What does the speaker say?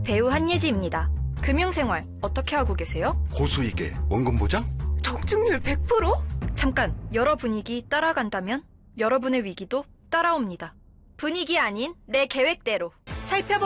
배우 한예지입니다. 금융생활 어떻게 하고 계세요? 고수익에 원금 보장? 적중률 100%? 잠깐, 여러 분위기 따라간다면 여러분의 위기도 따라옵니다. 분위기 아닌 내 계획대로 살펴보